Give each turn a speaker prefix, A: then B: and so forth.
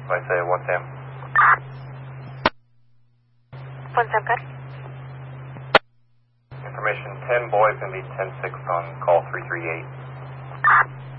A: I say 1 Sam.
B: 1 Sam, good.
A: Information 10 boys going to be 10-6 on call 338.